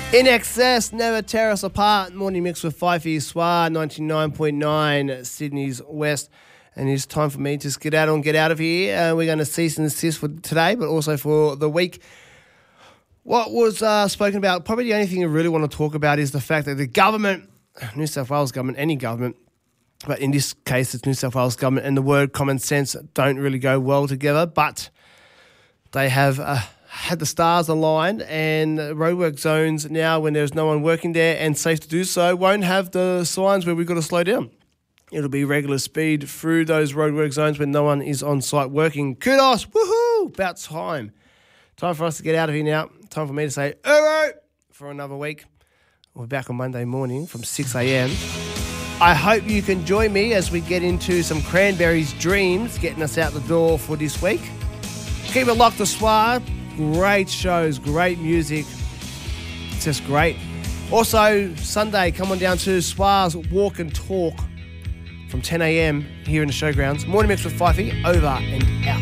In Excess, Never Tear Us Apart. Morning mix with Fifey Swar, 99.9 Sydney's West. And it's time for me to skedaddle and get out of here. We're going to cease and desist for today, but also for the week. What was spoken about, probably the only thing I really want to talk about is the fact that the government, New South Wales government, any government, but in this case it's New South Wales government, and the word common sense don't really go well together, but they have had the stars aligned, and roadwork zones now, when there's no one working there and safe to do so, won't have the signs where we've got to slow down. It'll be regular speed through those roadwork zones when no one is on site working. Kudos, woohoo, about time. Time for us to get out of here now. Time for me to say, alright, for another week. We're back on Monday morning from 6 a.m. I hope you can join me as we get into some Cranberries Dreams, getting us out the door for this week. Keep it locked to Swar. Great shows, great music. It's just great. Also, Sunday, come on down to Swar's Walk and Talk from 10 a.m. here in the showgrounds. Morning mix with Fifey, over and out.